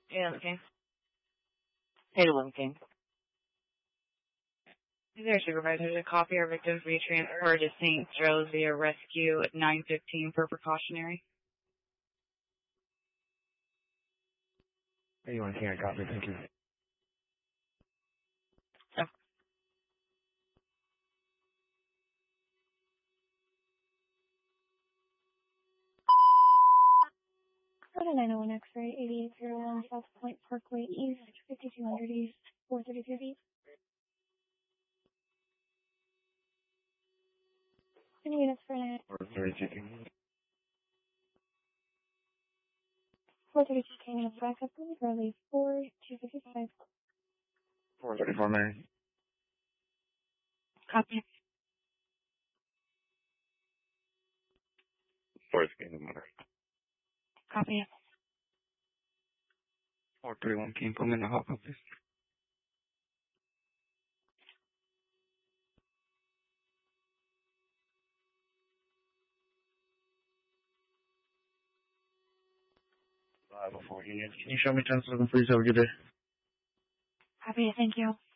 Yeah, King. Halem King. Is there a supervisor to copy our victims be transferred to St. Joe's via rescue at 9:15 for precautionary? 81 King, I copy, thank you. Oh. Florida 901 X-ray 8801 South Point Parkway East, 5200 East, 433 East. Any units for an 432 King. 432 King of backup, please, early 4255. 434 Mary. Copy. 4th King of Mother. Copy. 431 King, come in the hot office. Before he can you show me 10-7, please? Have a good day. Copy. Thank you.